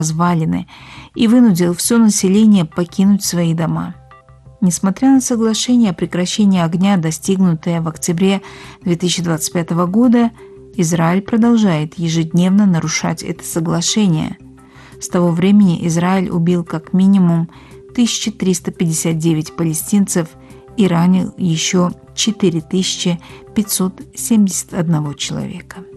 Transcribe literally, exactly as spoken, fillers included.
развалины и вынудил все население покинуть свои дома. Несмотря на соглашение о прекращении огня, достигнутое в октябре две тысячи двадцать пятого года, Израиль продолжает ежедневно нарушать это соглашение. С того времени Израиль убил как минимум тысячу триста пятьдесят девять палестинцев и ранил еще четыре тысячи пятьсот семьдесят один человека.